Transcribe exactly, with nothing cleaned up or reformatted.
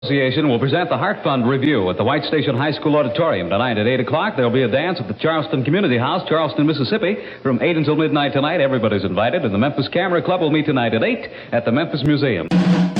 Association will present the Heart Fund Review at the White Station High School Auditorium tonight at eight o'clock. There will be a dance at the Charleston Community House, Charleston, Mississippi, from eight until midnight tonight. Everybody's invited, and the Memphis Camera Club will meet tonight at eight at the Memphis Museum.